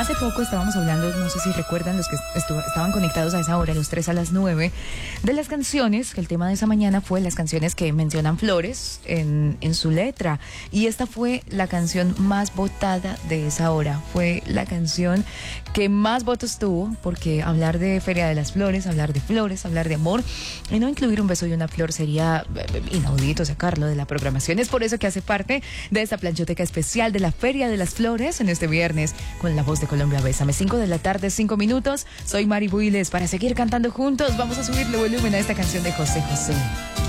hace poco estábamos hablando, no sé si recuerdan los que estaban conectados a esa hora, los 3 a las 9, de las canciones, que el tema de esa mañana fue las canciones que mencionan flores en su letra. Y esta fue la canción más votada de esa hora. Fue la canción que más votos tuvo, porque hablar de Feria de las Flores, hablar de amor, y no incluir un beso y una flor sería inaudito sacarlo de la programación. Es por eso que hace parte de esta planchoteca especial de la Feria de las Flores en este viernes con La Voz de Colombia. Bésame, 5 de la tarde, 5 minutos. Soy Mari Builes. Para seguir cantando juntos, vamos a subirle volumen a esta canción de José José.